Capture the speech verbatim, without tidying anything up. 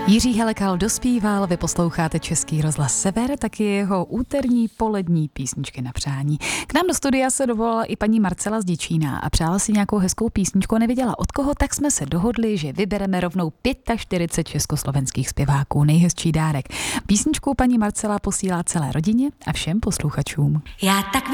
Jiří Helekal dospíval, vy posloucháte Český rozhlas Sever, taky jeho úterní polední písničky na přání. K nám do studia se dovolala i paní Marcela z Děčína a přála si nějakou hezkou písničku, nevěděla od koho, tak jsme se dohodli, že vybereme rovnou čtyřicet pět československých zpěváků, nejhezčí dárek. Písničku paní Marcela posílá celé rodině a všem posluchačům. Já tak